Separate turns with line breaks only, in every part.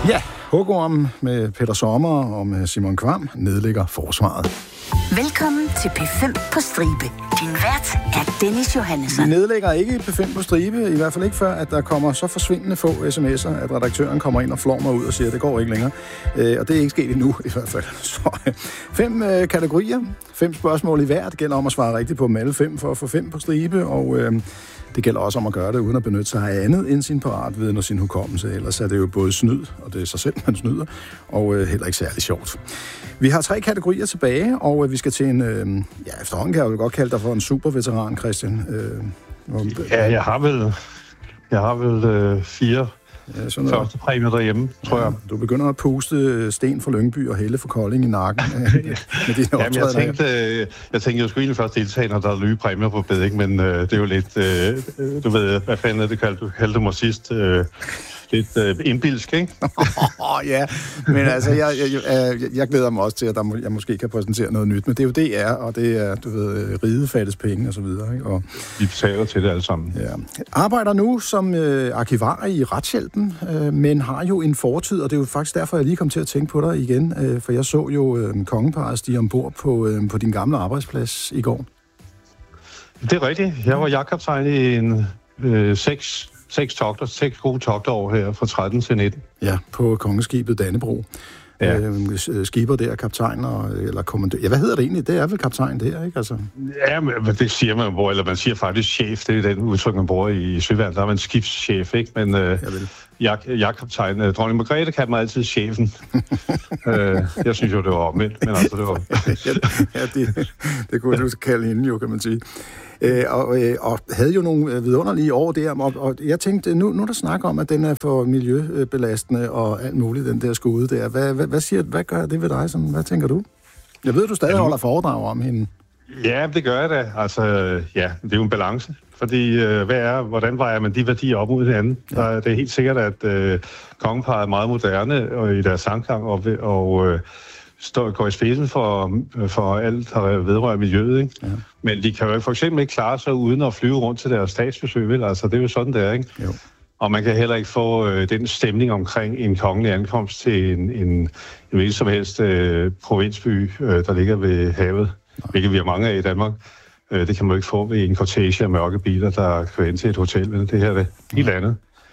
Ja, hugorm med Peter Sommer og med Simon Kvam nedlægger forsvaret.
Velkommen til P5 på stribe. Din vært er Dennis Johannesson.
Vi nedlægger ikke P5 på stribe, i hvert fald ikke før, at der kommer så forsvindende få sms'er, at redaktøren kommer ind og flår mig ud og siger, at det går ikke længere. Og det er ikke sket endnu, i hvert fald. Så 5 kategorier, 5 spørgsmål i hver. Det gælder om at svare rigtigt på dem alle 5 for at få 5 på stribe, og det gælder også om at gøre det, uden at benytte sig af andet end sin paratviden og sin hukommelse. Ellers er det jo både snyd, og det er sig selv, man snyder, og heller ikke særlig sjovt. Vi har 3 kategorier tilbage, og vi skal til en... efterhånden kan jeg jo godt kalde dig for en superveteran, Christian.
Ja, jeg har vel 4 første præmier derhjemme, tror jeg.
Du begynder at puste Sten for Lyngby og Helle for Kolding i nakken med dine optræder.
Jeg tænkte, jeg skulle egentlig først deltage, når der er nye præmier på beding, men det er jo lidt... du ved, hvad fanden er det kaldte mig sidst? Lidt indbilsk, ikke?
Ja, men altså, jeg glæder mig også til, at jeg måske kan præsentere noget nyt. Men det er jo DR, og det er, du ved, ride fattes penge og så videre, ikke? Og
vi betaler til det alle sammen.
Ja. Arbejder nu som arkivar i Retshjælpen, men har jo en fortid, og det er jo faktisk derfor, jeg lige kom til at tænke på dig igen, for jeg så jo kongeparret stige ombord på din gamle arbejdsplads i går.
Det er rigtigt. Jeg var jagtkaptajn i en 6 gode togter over her fra 13 til 19.
Ja, på kongeskibet Dannebro. Ja. Skiber der, kaptajn eller kommandør. Ja, hvad hedder det egentlig? Det er vel kaptajn der, ikke? Altså.
Ja, men det siger man, eller man siger faktisk chef. Det er den udtryk, man bruger i Søværnet. Der er man skibschef, ikke? Men jagtkaptajn, dronning Margrethe kan man altid chefen. Jeg synes jo, det var omvendt, men altså det var...
det kunne du kalde hende jo, kan man sige. Og havde jo nogle vidunderlige år der, og jeg tænkte, nu er der snak om, at den er for miljøbelastende og alt muligt, den der skude der. Hvad gør det ved dig? Sådan? Hvad tænker du? Jeg ved, du stadig holder foredrag om hende.
Ja, det gør jeg da. Altså, ja, det er jo en balance. Fordi, hvordan vejer man de værdier op mod hinanden? Ja. Det er helt sikkert, at kongeparret er meget moderne og i deres sangklang og går i spidsen for alt, der vedrører miljøet, ikke? Ja. Men de kan jo for eksempel ikke klare sig uden at flyve rundt til deres statsbesøg, vel? Altså, det er jo sådan, det er, ikke? Jo. Og man kan heller ikke få den stemning omkring en kongelig ankomst til en hvilken som helst provinsby, der ligger ved havet, hvilket vi har mange af i Danmark. Det kan man jo ikke få ved en cortege af mørke biler, der kører ind til et hotel, men det her er det helt andet.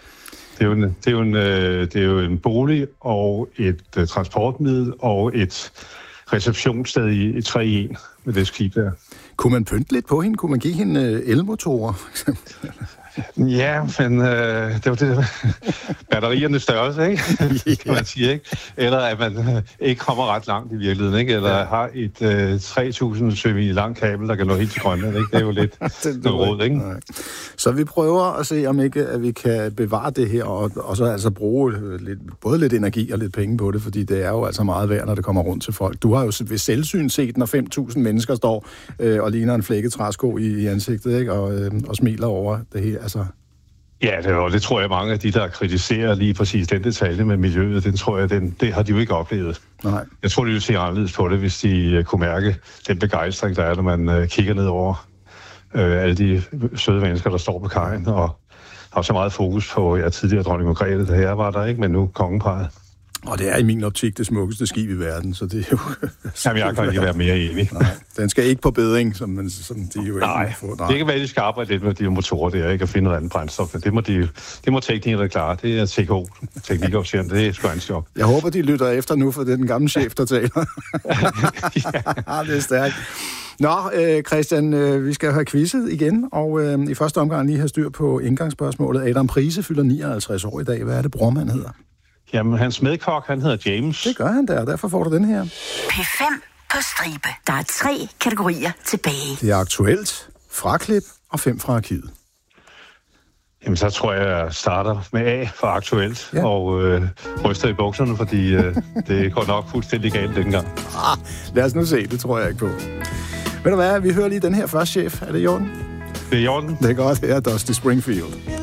Det er jo en bolig og et transportmiddel og et receptionssted i 3 i 1 med det skib der.
Kunne man pynte lidt på hende? Kunne man give hende elmotorer, for eksempel?
Ja, men det var det batteriernes størrelse, ikke? Kan man sige, ikke? Eller at man ikke kommer ret langt i virkeligheden, ikke? Eller har et 3.000 sømil langt kabel, der kan nå helt til Grønland, ikke? Det er jo lidt noget råd, ikke? Nej.
Så vi prøver at se, om ikke at vi kan bevare det her, og så altså bruge både lidt energi og lidt penge på det, fordi det er jo altså meget værd, når det kommer rundt til folk. Du har jo ved selvsyn set, når 5.000 mennesker står og ligner en flækket træsko i ansigtet, ikke? Og smiler over det her. Altså.
Ja, det tror jeg mange af de, der kritiserer lige præcis den detalje med miljøet, den tror jeg, det har de jo ikke oplevet. Nej. Jeg tror, de ville se anderledes på det, hvis de kunne mærke den begejstring, der er, når man kigger ned over alle de søde mennesker, der står på kajen, og har så meget fokus på tidligere dronning Margrethe, der her var der, ikke, men nu kongeparret.
Og det er i min optik det smukkeste skib i verden, så det er jo...
Jamen, jeg kan ikke være mere enig.
Nej, den skal ikke på bedring, som de jo
ikke får. Nej, det kan være, at de skal arbejde lidt med de motorer der, ikke, og finde noget andet brændstof, men det må teknikere klare. Det er TK, teknikofficeren, det er sgu en job.
Jeg håber, de lytter efter nu, for det er den gamle chef, der taler. Ja, det er stærkt. Nå, Christian, vi skal have quizzet igen, og i første omgang lige have styr på indgangsspørgsmålet. Adam Prise fylder 59 år i dag. Hvad er det, brormand hedder?
Jamen, hans medkok, han hedder James.
Det gør han der, derfor får du den her.
P5 på stribe. Der er 3 kategorier tilbage.
Det er aktuelt, fraklip og 5 fra arkivet.
Jamen, så tror jeg starter med A for aktuelt, ja. Og ryster i bukserne, fordi det går nok fuldstændig galt dengang.
Lad os nu se, det tror jeg ikke på. Ved du hvad, vi hører lige den her først, chef. Er det i orden?
Det er i orden.
Det er godt, det er Dusty Springfield.